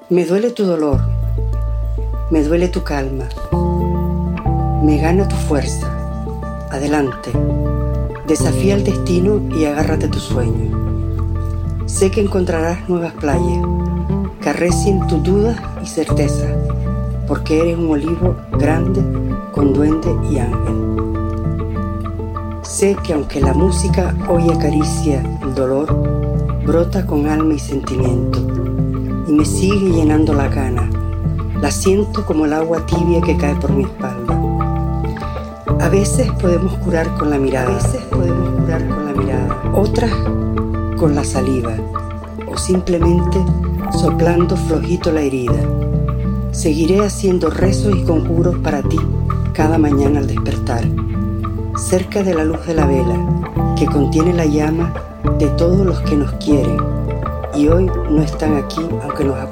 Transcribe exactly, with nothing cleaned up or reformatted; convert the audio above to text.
Me duele tu dolor, me duele tu calma, me gana tu fuerza. Adelante, desafía el destino y agárrate a tu sueño. Sé que encontrarás nuevas playas que arrecien tus dudas y certezas, porque eres un olivo grande con duende y ángel. Sé que aunque la música hoy acaricia el dolor, brota con alma y sentimiento, y me sigue llenando la gana. La siento como el agua tibia que cae por mi espalda. A veces podemos curar con la mirada, a veces podemos curar con la mirada, otras con la saliva, o simplemente soplando flojito la herida. Seguiré haciendo rezos y conjuros para ti cada mañana al despertar, cerca de la luz de la vela que contiene la llama de todos los que nos quieren y hoy no están aquí aunque nos acompañen.